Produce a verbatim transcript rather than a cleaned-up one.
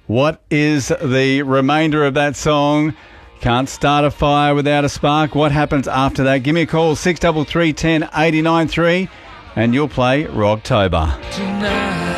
What is the remainder of that song? Can't start a fire without a spark. What happens after that? Give me a call, six three three, one zero, eight nine three, and you'll play Rocktober. Tonight.